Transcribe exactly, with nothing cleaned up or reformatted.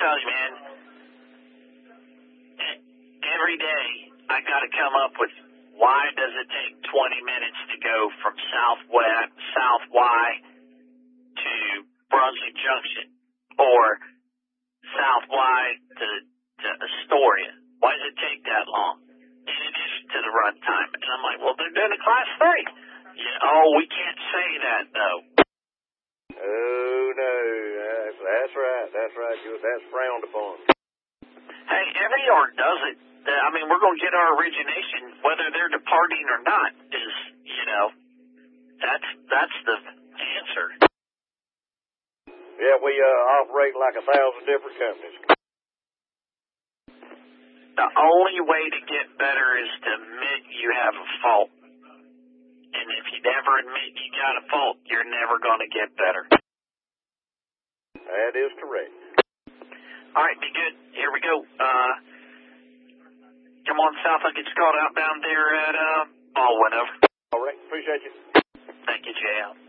tell you, man, every day I got to come up with why does it take twenty minutes to go from Southwest, South Y to Brunswick Junction or South Y to, to Astoria? Why does it take that long? In addition to the run time. And I'm like, well, they're doing a class three. Yeah, oh, we can't say that, though. Oh, no. That's, that's right. That's right. That's frowned upon. Hey, every yard does it. I mean, we're going to get our origination, whether they're departing or not, is, you know, that's that's the answer. Yeah, we uh, operate like a thousand different companies. The only way to get better is to admit you have a fault. And if you never admit you got a fault, you're never going to get better. That is correct. All right, be good. Here we go. Uh, come on south. I'll get you called out down there at uh, Baldwin. Over. All right. Appreciate you. Thank you, J L.